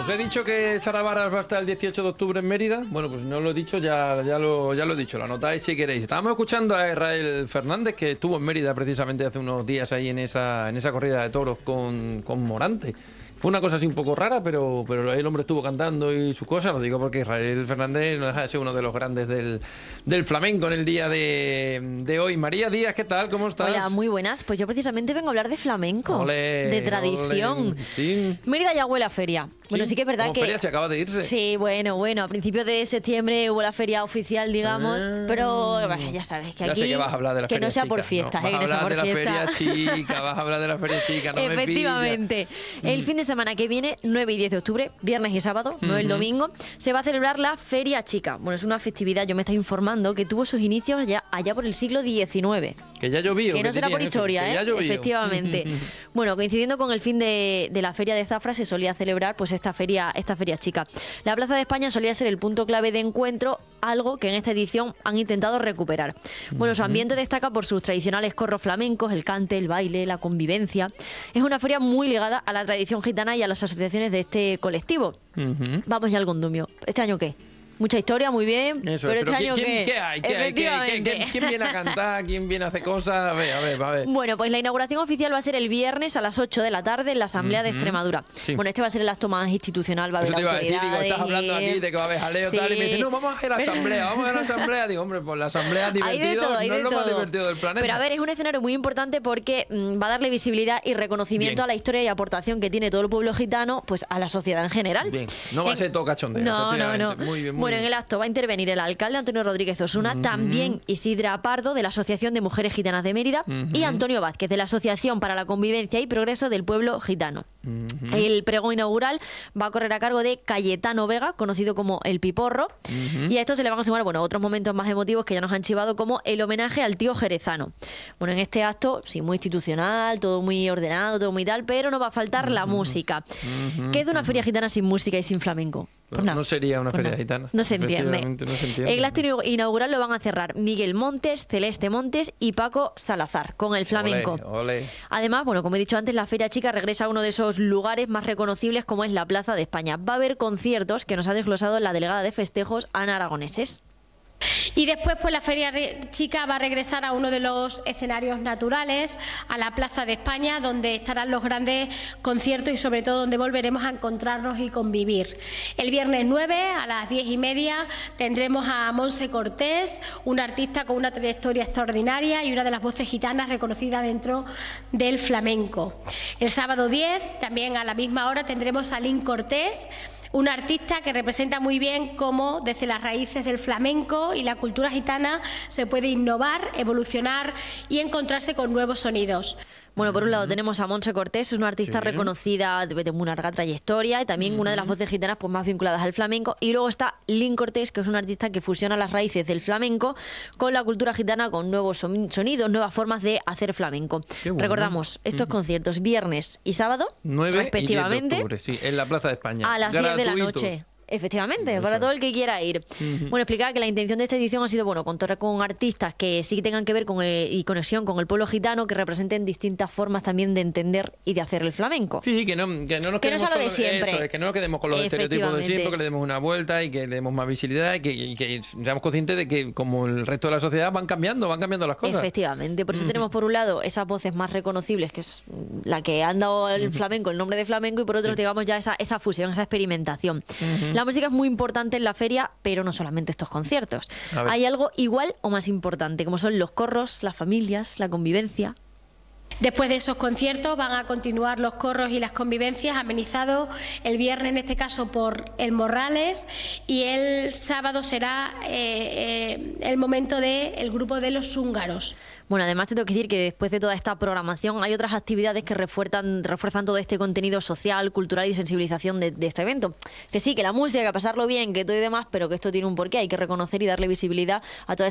he dicho que Sara Varas va a estar el 18 de octubre en Mérida. Bueno, pues no lo he dicho, ya lo he dicho, lo anotáis si queréis. Estábamos escuchando a Israel Fernández, que estuvo en Mérida precisamente hace unos días ahí en esa corrida de toros con Morante. Fue una cosa así un poco rara, pero el hombre estuvo cantando y sus cosas. Lo digo porque Israel Fernández no deja de ser uno de los grandes del flamenco en el día de hoy. María Díaz, ¿qué tal? ¿Cómo estás? Hola, muy buenas. Pues yo precisamente vengo a hablar de flamenco, Olé, de tradición. Olé. Sí. Mérida ya huele a feria. Bueno, sí que es verdad como que... feria se acaba de irse. Sí, bueno, a principios de septiembre hubo la feria oficial, digamos, pero bueno, ya sabes que ya aquí... sé que vas a hablar de la que feria no sea chica, por fiestas, ¿no? que no sea por Vas a hablar de fiesta. la feria chica, vas a hablar de la feria chica, no me pillas. Efectivamente. El fin de semana que viene, 9 y 10 de octubre, viernes y sábado, no el domingo, se va a celebrar la Feria Chica. Bueno, es una festividad, yo me está informando, que tuvo sus inicios ya allá por el siglo XIX. Que ya llovió. Que no será por historia, que ya llovió. Efectivamente. Bueno, coincidiendo con el fin de la Feria de Zafra, se solía celebrar pues esta feria chica. La Plaza de España solía ser el punto clave de encuentro, algo que en esta edición han intentado recuperar. Bueno, su ambiente destaca por sus tradicionales corros flamencos, el cante, el baile, la convivencia. Es una feria muy ligada a la tradición gitana y a las asociaciones de este colectivo. Vamos ya al condumio. ¿Este año qué? Mucha historia, muy bien. Eso, pero este año ¿qué hay? ¿Quién viene a cantar? ¿Quién viene a hacer cosas? A ver. Bueno, pues la inauguración oficial va a ser el viernes a las 8 de la tarde en la Asamblea de Extremadura. Sí. Bueno, este va a ser el acto más institucional. Va a haber Eso te iba a decir, digo, autoridades, estás hablando aquí de que va a haber jaleo, sí. tal, y me dice, no, vamos a hacer la asamblea. Digo, hombre, pues la asamblea es divertido, no es lo más divertido del planeta. Pero a ver, es un escenario muy importante porque va a darle visibilidad y reconocimiento a la historia y aportación que tiene todo el pueblo gitano pues a la sociedad en general. Bien, no va a ser todo cachondeo. No. Muy bien, bueno, en el acto va a intervenir el alcalde Antonio Rodríguez Osuna, también Isidra Pardo de la Asociación de Mujeres Gitanas de Mérida y Antonio Vázquez de la Asociación para la Convivencia y Progreso del Pueblo Gitano. El pregón inaugural va a correr a cargo de Cayetano Vega, conocido como El Piporro, y a esto se le van a sumar otros momentos más emotivos que ya nos han chivado, como el homenaje al tío jerezano. Bueno, en este acto, sí, muy institucional, todo muy ordenado, todo muy tal, pero no va a faltar la música. ¿Qué es de una feria gitana sin música y sin flamenco? Pues no sería una feria gitana. No se entiende. No se entiende. El acto inaugural lo van a cerrar Miguel Montes, Celeste Montes y Paco Salazar con el flamenco. Olé. Además, bueno, como he dicho antes, la Feria Chica regresa a uno de esos lugares más reconocibles como es la Plaza de España. Va a haber conciertos que nos ha desglosado la delegada de festejos, Ana Aragoneses. Y después pues la Feria Chica va a regresar a uno de los escenarios naturales, a la Plaza de España, donde estarán los grandes conciertos y sobre todo donde volveremos a encontrarnos y convivir. El viernes 9 a las 10:30 tendremos a Montse Cortés, una artista con una trayectoria extraordinaria y una de las voces gitanas reconocidas dentro del flamenco. El sábado 10, también a la misma hora, tendremos a Lynn Cortés, una artista que representa muy bien cómo desde las raíces del flamenco y la cultura gitana se puede innovar, evolucionar y encontrarse con nuevos sonidos. Bueno, por un lado tenemos a Montse Cortés, es una artista reconocida de muy larga trayectoria y también una de las voces gitanas pues más vinculadas al flamenco. Y luego está Lynn Cortés, que es una artista que fusiona las raíces del flamenco con la cultura gitana, con nuevos sonidos, nuevas formas de hacer flamenco. Bueno. Recordamos, estos conciertos viernes y sábado, 9 respectivamente, y 10 de octubre, sí, en la Plaza de España. A las 10 de la noche. Efectivamente, para todo el que quiera ir. Bueno, explicaba que la intención de esta edición ha sido, contar con artistas que sí tengan que ver con y conexión con el pueblo gitano, que representen distintas formas también de entender y de hacer el flamenco. Sí, que no nos quedemos solo de siempre. Eso, que no nos quedemos con los estereotipos de siempre, que le demos una vuelta y que le demos más visibilidad y que seamos conscientes de que como el resto de la sociedad van cambiando las cosas. Efectivamente, por eso tenemos por un lado esas voces más reconocibles, que es la que han dado el flamenco, el nombre de flamenco, y por otro digamos ya esa fusión, esa experimentación. La música es muy importante en la feria, pero no solamente estos conciertos. Hay algo igual o más importante, como son los corros, las familias, la convivencia. Después de esos conciertos van a continuar los corros y las convivencias, amenizados el viernes en este caso por el Morrales, y el sábado será el momento del grupo de los húngaros. Bueno, además te tengo que decir que después de toda esta programación hay otras actividades que refuerzan todo este contenido social, cultural y sensibilización de este evento. Que sí, que la música, que pasarlo bien, que todo y demás, pero que esto tiene un porqué, hay que reconocer y darle visibilidad a todas